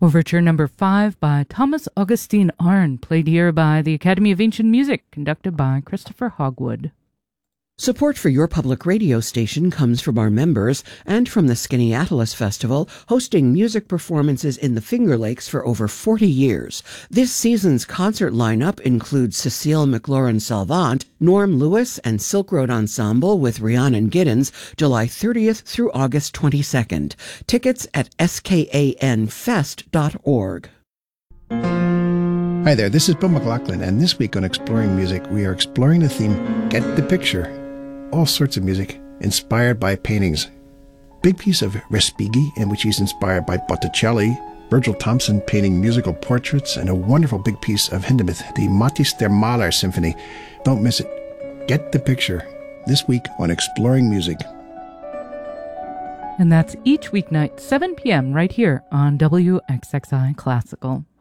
Overture number 5 by Thomas Augustin Arne, played here by the Academy of Ancient Music, conducted by Christopher Hogwood. Support for your public radio station comes from our members and from the Skaneateles Festival, hosting music performances in the Finger Lakes for over 40 years. This season's concert lineup includes Cecile McLaurin-Salvant, Norm Lewis, and Silk Road Ensemble with Rhiannon Giddens, July 30th through August 22nd. Tickets at skanfest.org. Hi there, this is Bill McLaughlin, and this week on Exploring Music, we are exploring the theme, Get the Picture. All sorts of music, inspired by paintings. Big piece of Respighi, in which he's inspired by Botticelli, Virgil Thomson painting musical portraits, and a wonderful big piece of Hindemith, the Matthäus der Maler Symphony. Don't miss it. Get the Picture, this week on Exploring Music. And that's each weeknight, 7 p.m. right here on WXXI Classical.